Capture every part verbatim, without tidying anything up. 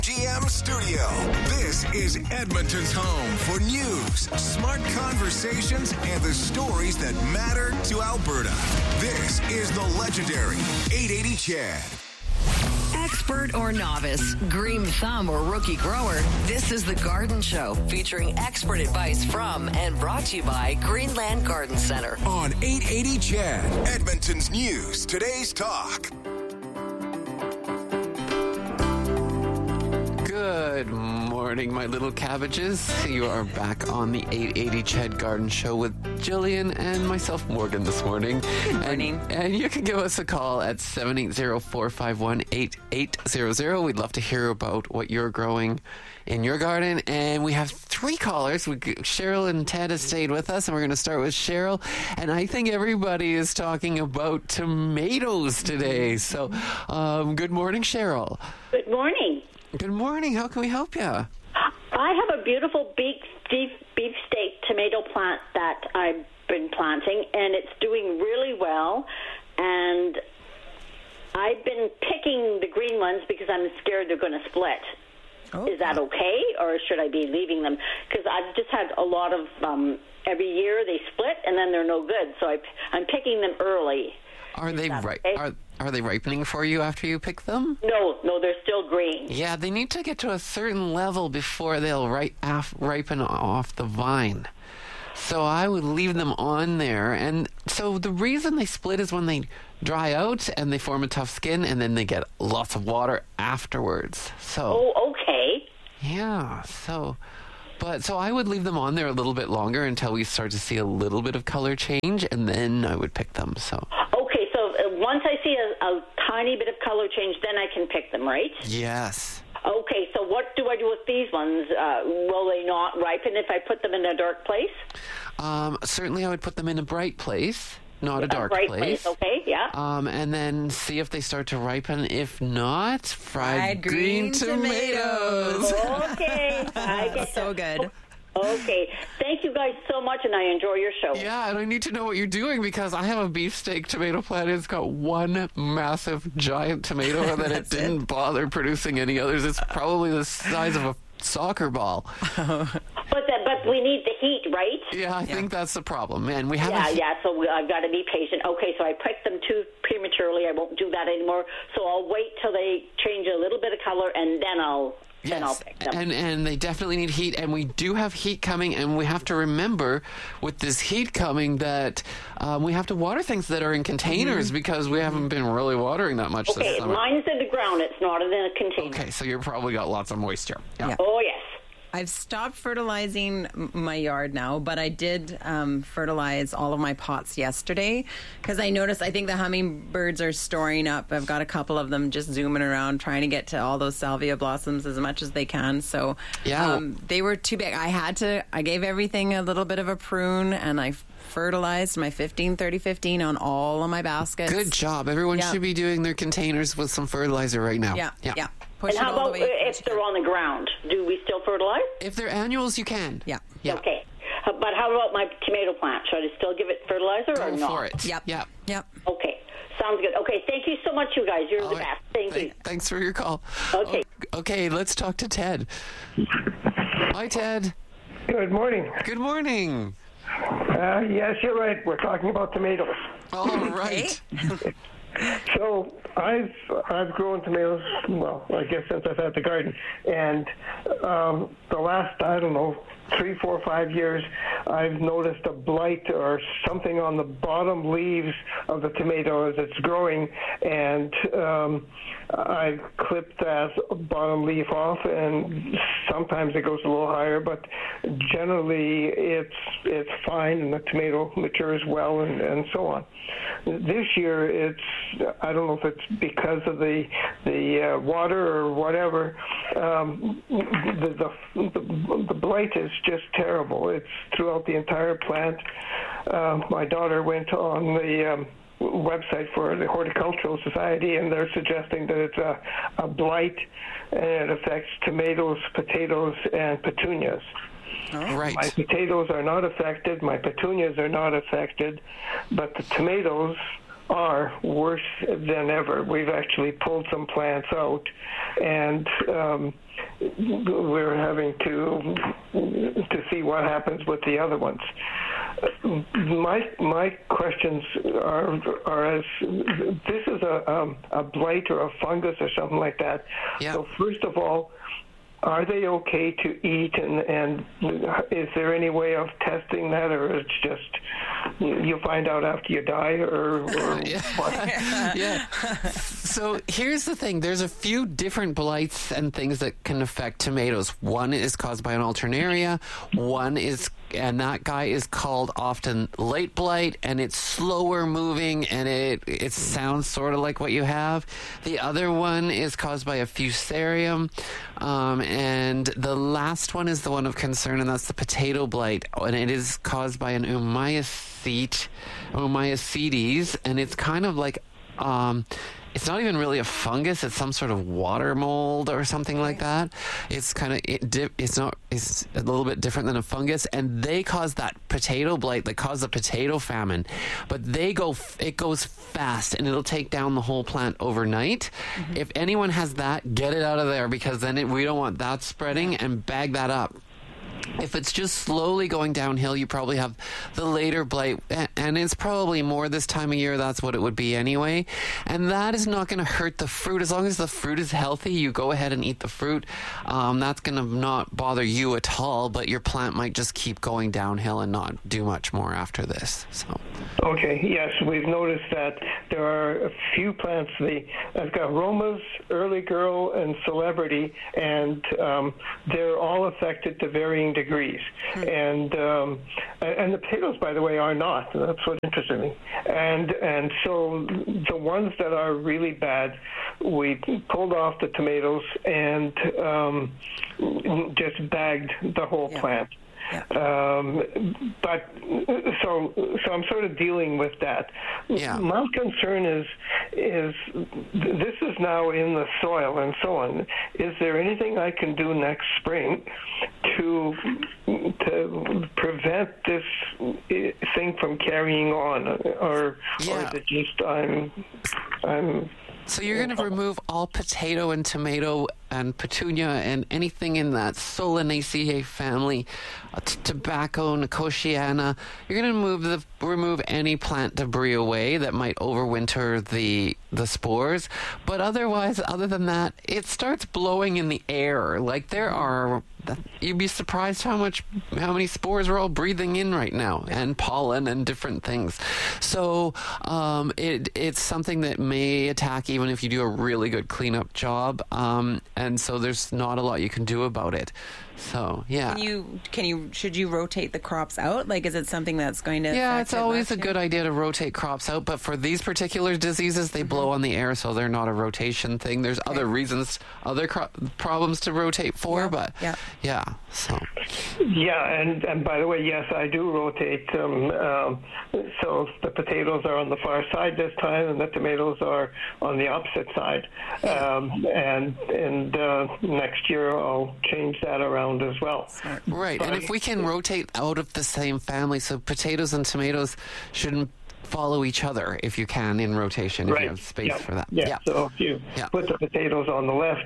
G M Studio. This is Edmonton's home for news, smart conversations, and the stories that matter to Alberta. This is the legendary eight eighty C H E D. Expert or novice, green thumb or rookie grower, this is The Garden Show, featuring expert advice from and brought to you by Greenland Garden Center. On eight eighty C H E D, Edmonton's news, today's talk. Good morning, my little cabbages. You are back on the eight eighty C H E D Garden Show with Jillian and myself, Morgan, this morning. Good morning. And, and you can give us a call at seven eight zero, four five one, eight eight zero zero. We'd love to hear about what you're growing in your garden. And we have three callers. We, Cheryl and Ted have stayed with us, and we're going to start with Cheryl. And I think everybody is talking about tomatoes today. So um, good morning, Cheryl. Good morning. Good morning. How can we help you? I have a beautiful beef, beef, beefsteak tomato plant that I've been planting, and it's doing really well. And I've been picking the green ones because I'm scared they're going to split. Oh. Is that okay, or should I be leaving them? Because I've just had a lot of, um, every year they split, and then they're no good. So I, I'm picking them early. Are they ri- okay? are are they ripening for you after you pick them? No, no, they're still green. Yeah, they need to get to a certain level before they'll ri- af- ripen off the vine. So I would leave them on there. And so the reason they split is when they dry out and they form a tough skin, and then they get lots of water afterwards. So oh, okay. Yeah, so... But so I would leave them on there a little bit longer until we start to see a little bit of color change, and then I would pick them. So okay, so uh, once I see a, a tiny bit of color change, then I can pick them, right? Yes. Okay, so what do I do with these ones? Uh, will they not ripen if I put them in a dark place? Um, certainly, I would put them in a bright place. Not a dark a bright place. place. Okay, yeah. Um, and then see if they start to ripen. If not, fried, fried green, green tomatoes. tomatoes. Okay, I get so good. Okay, thank you guys so much, and I enjoy your show. Yeah, and I need to know what you're doing because I have a beefsteak tomato plant. It's got one massive, giant tomato that it didn't it. bother producing any others. It's probably the size of a soccer ball. But the, but we need the heat, right? Yeah, I yeah. think that's the problem, man. We haven't. Yeah, yeah. So we, I've got to be patient. Okay, so I picked them too prematurely. I won't do that anymore. So I'll wait till they change a little bit of color, and then I'll. Yes, then I'll pick them. and and they definitely need heat, and we do have heat coming, and we have to remember with this heat coming that um, we have to water things that are in containers mm-hmm. because we haven't been really watering that much okay, this summer. Mine's in the ground. It's not in a container. Okay, so you've probably got lots of moisture. Yeah. Yeah. Oh, yes. I've stopped fertilizing my yard now, but I did um, fertilize all of my pots yesterday because I noticed I think the hummingbirds are storing up. I've got a couple of them just zooming around trying to get to all those salvia blossoms as much as they can. So yeah. um, they were too big. I had to, I gave everything a little bit of a prune, and I fertilized my fifteen thirty fifteen on all of my baskets. Good job. Everyone yeah. should be doing their containers with some fertilizer right now. Yeah, yeah. yeah. Push and how about the if they're on the ground? Do we still fertilize? If they're annuals, you can. Yeah. yeah. Okay. But how about my tomato plant? Should I still give it fertilizer Go or not? Go for it. Yep. Yep. Yep. Okay. Sounds good. Okay. Thank you so much, you guys. You're All the right. best. Thank Th- you. Thanks for your call. Okay. Okay, let's talk to Ted. Hi, Ted. Good morning. Good morning. Uh, yes, you're right. We're talking about tomatoes. All right. So I've I've grown tomatoes, well, I guess since I've had the garden, and um, the last, I don't know, three, four, five years, I've noticed a blight or something on the bottom leaves of the tomato as it's growing, and um, I clipped that bottom leaf off, and sometimes it goes a little higher, but generally it's it's fine, and the tomato matures well, and, and so on. This year, it's I don't know if it's because of the the uh, water or whatever. Um, the, the the the blight is just terrible. It's throughout the entire plant. Uh, my daughter went on the um, website for the Horticultural Society, and they're suggesting that it's a, a blight, and it affects tomatoes, potatoes, and petunias. Oh. Right. My potatoes are not affected. My petunias are not affected, but the tomatoes are worse than ever. We've actually pulled some plants out, and um, we're having to to see what happens with the other ones. My my questions are are as this is a um, a blight or a fungus or something like that. Yeah. So first of all, are they okay to eat, and, and is there any way of testing that, or it's just you find out after you die, or, or yeah. what? yeah. So here's the thing. There's a few different blights and things that can affect tomatoes. One is caused by an alternaria. One is, and that guy is called often late blight, and it's slower moving, and it it sounds sort of like what you have. The other one is caused by a fusarium, um, and the last one is the one of concern, and that's the potato blight, and it is caused by an Oomycete, Oomycetes, and it's kind of like um, it's not even really a fungus. It's some sort of water mold or something like that. It's kind of it di- it's not it's a little bit different than a fungus, and they cause that potato blight that cause the potato famine. But they go it goes fast, and it'll take down the whole plant overnight. Mm-hmm. If anyone has that, get it out of there, because then it, we don't want that spreading, and bag that up. If it's just slowly going downhill, you probably have the later blight, and it's probably more this time of year. That's what it would be anyway. And that is not going to hurt the fruit. As long as the fruit is healthy, you go ahead and eat the fruit. Um, that's going to not bother you at all, but your plant might just keep going downhill and not do much more after this. So. Okay, yes, we've noticed that there are a few plants. The I've got Roma's, Early Girl, and Celebrity, and um, they're all affected to varying degrees. Hmm. And um, and the potatoes, by the way, are not. That's what interested me. And and so the ones that are really bad, we pulled off the tomatoes and um, just bagged the whole yeah. plant. Yeah. Um, but so so I'm sort of dealing with that. Yeah. My concern is is this is now in the soil and so on. Is there anything I can do next spring to to prevent this thing from carrying on, or, Yeah. or is it just I'm I'm So you're going to remove all potato and tomato and petunia and anything in that Solanaceae family, uh, t- tobacco, Nicotiana. You're going to remove the remove any plant debris away that might overwinter the the spores. But otherwise, other than that, it starts blowing in the air. Like there are, you'd be surprised how much how many spores we're all breathing in right now, and pollen and different things. So um, it it's something that may attack even if you do a really good cleanup job. Um, and so there's not a lot you can do about it. So yeah. Can you can you should you rotate the crops out? Like, is it something that's going to? Yeah, affect it's it always last a year? good idea to rotate crops out, but for these particular diseases, they mm-hmm. blow on the air, so they're not a rotation thing. There's okay. other reasons, other cro- problems to rotate for, yeah. but yeah. yeah, so. Yeah, and, and by the way, yes, I do rotate them. Um, so the potatoes are on the far side this time, and the tomatoes are on the opposite side. Um, and and uh, next year I'll change that around as well. Right, but, and if we can rotate out of the same family, so potatoes and tomatoes shouldn't follow each other if you can in rotation, if right. you have space yeah. for that. Yeah. yeah. So if you yeah. put the potatoes on the left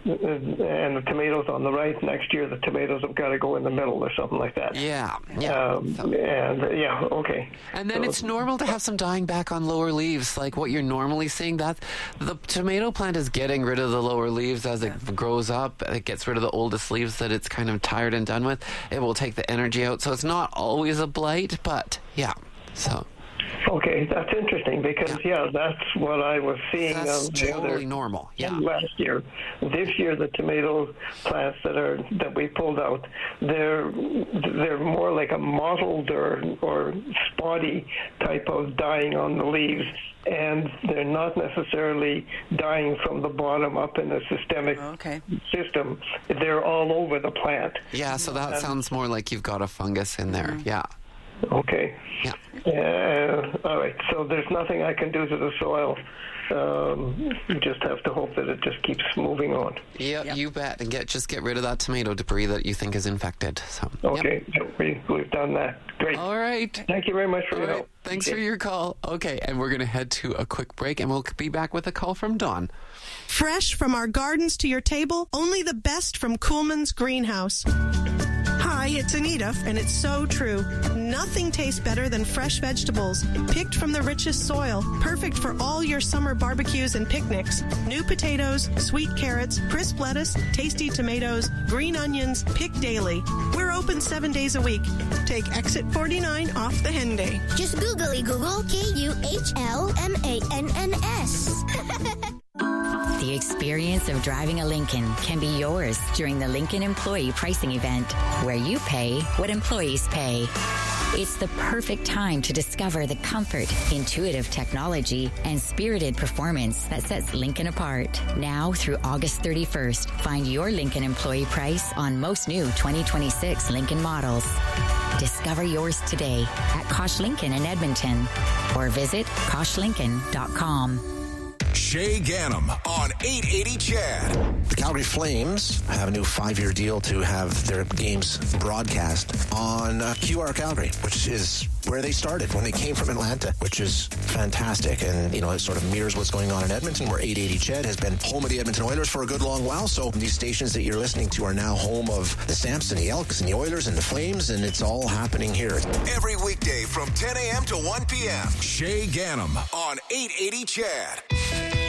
and the tomatoes on the right, next year the tomatoes have got to go in the middle or something like that. Yeah, yeah. Um, so. And uh, yeah, okay. And then so, it's normal to have some dying back on lower leaves, like what you're normally seeing. That the tomato plant is getting rid of the lower leaves as it yeah. grows up. It gets rid of the oldest leaves that it's kind of tired and done with. It will take the energy out. So it's not always a blight, but yeah, so... Okay, that's interesting because, yeah, that's what I was seeing. That's um, totally normal, yeah. Last year. This year, the tomato plants that are that we pulled out, they're they're more like a mottled or, or spotty type of dying on the leaves, and they're not necessarily dying from the bottom up in the systemic oh, okay. system. They're all over the plant. Yeah, so that um, sounds more like you've got a fungus in there, mm-hmm. yeah. Okay. Yeah. Uh, all right. So there's nothing I can do to the soil. Um, you just have to hope that it just keeps moving on. Yeah, Yep. you bet. And get just get rid of that tomato debris that you think is infected. So. yep. Okay. So we, we've done that. Great. All right. Thank you very much for All your right. help. Thanks Okay. for your call. Okay, and we're going to head to a quick break, and we'll be back with a call from Dawn. Fresh from our gardens to your table, only the best from Kuhlman's Greenhouse. Hi, it's Anita, and it's so true. Nothing tastes better than fresh vegetables, picked from the richest soil, perfect for all your summer barbecues and picnics. New potatoes, sweet carrots, crisp lettuce, tasty tomatoes, green onions, picked daily. We're open seven days a week. Take exit forty-nine off the Henday. Just googly Google K U H L M A N N S. The experience of driving a Lincoln can be yours during the Lincoln Employee Pricing Event, where you pay what employees pay. It's the perfect time to discover the comfort, intuitive technology, and spirited performance that sets Lincoln apart. Now through August thirty-first, find your Lincoln employee price on most new twenty twenty-six Lincoln models. Discover yours today at Kosh Lincoln in Edmonton or visit kosh lincoln dot com. Shay Ganem on eight eighty C H A D. The Calgary Flames have a new five-year deal to have their games broadcast on uh, Q R Calgary, which is where they started when they came from Atlanta, which is fantastic. And, you know, it sort of mirrors what's going on in Edmonton, where eight eighty C H A D has been home of the Edmonton Oilers for a good long while. So these stations that you're listening to are now home of the Samps and the Elks and the Oilers and the Flames, and it's all happening here. Every weekday from ten a.m. to one p.m. Shay Ganem on eight eighty C H A D.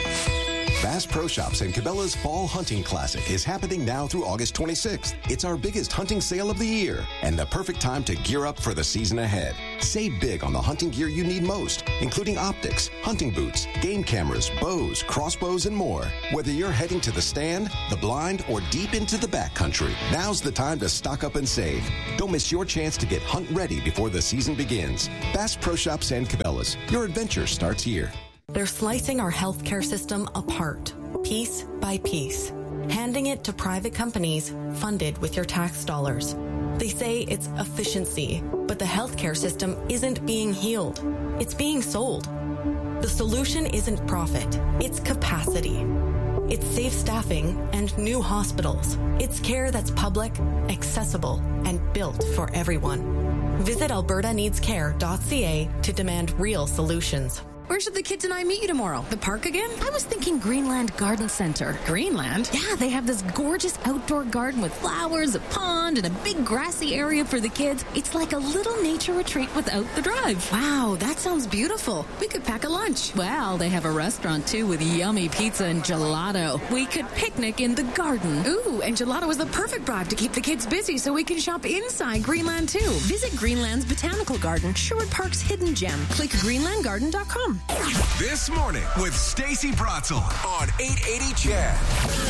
Bass Pro Shops and Cabela's Fall Hunting Classic is happening now through August twenty-sixth. It's our biggest hunting sale of the year and the perfect time to gear up for the season ahead. Save big on the hunting gear you need most, including optics, hunting boots, game cameras, bows, crossbows, and more. Whether you're heading to the stand, the blind, or deep into the backcountry, now's the time to stock up and save. Don't miss your chance to get hunt ready before the season begins. Bass Pro Shops and Cabela's. Your adventure starts here. They're slicing our healthcare system apart, piece by piece, handing it to private companies funded with your tax dollars. They say it's efficiency, but the healthcare system isn't being healed. It's being sold. The solution isn't profit, it's capacity. It's safe staffing and new hospitals. It's care that's public, accessible, and built for everyone. Visit alberta needs care dot c a to demand real solutions. Where should the kids and I meet you tomorrow? The park again? I was thinking Greenland Garden Center. Greenland? Yeah, they have this gorgeous outdoor garden with flowers, a pond, and a big grassy area for the kids. It's like a little nature retreat without the drive. Wow, that sounds beautiful. We could pack a lunch. Well, they have a restaurant too with yummy pizza and gelato. We could picnic in the garden. Ooh, and gelato is the perfect bribe to keep the kids busy so we can shop inside Greenland too. Visit Greenland's Botanical Garden, Sherwood Park's hidden gem. Click greenland garden dot com. This morning with Stacey Bratzel on eight eighty C H A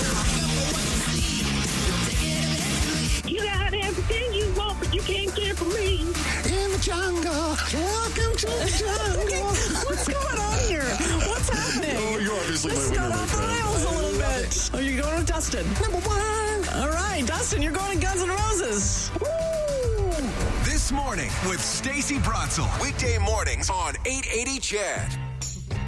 D. You got everything you want, but you can't get it from me. In the jungle. Welcome to the jungle. What's going on here? What's happening? Oh, you obviously Let's might start win off the rails a little bit. Oh, you're going with Dustin. Number one. All right, Dustin, you're going to Guns N' Roses. Woo! This morning with Stacey Bratzel. Weekday mornings on eight eighty C H A D.